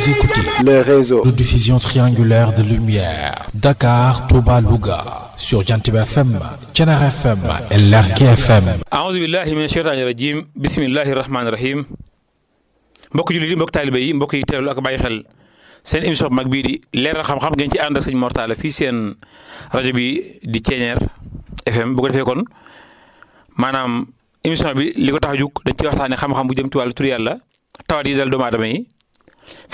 Vous écoutez le réseau de diffusion triangulaire de lumière Dakar, Touba, Louga sur Jantib FM, Thiénaba FM et Lergui FM. A'uuzu billahi mina shaytaani rajiim bismillahi rahmaani rahiim mbokk jullit yi mbokk taalibe yi mbokk yi teewlu ak bàyyi xel seen émission bu mag bii di leeral xam-xam ngeen ci ànd ak sëñ Mor Talla fii seen rajo bi di Thiéniere FM bu ko defee kon maanaam émission bi li ko tax a jug dañ ci waxtaanee xam-xam bu jëm ci wàllu tur yàlla tawat yi dal doomu aadama yi